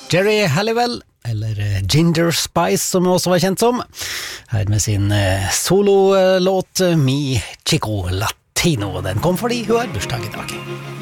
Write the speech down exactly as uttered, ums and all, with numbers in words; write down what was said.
Jerry Halliwell, eller Ginger Spice som hun også var kjent som, her med sin sololåt Mi Chico Latino. Den kom fordi hun har bursdag i dag.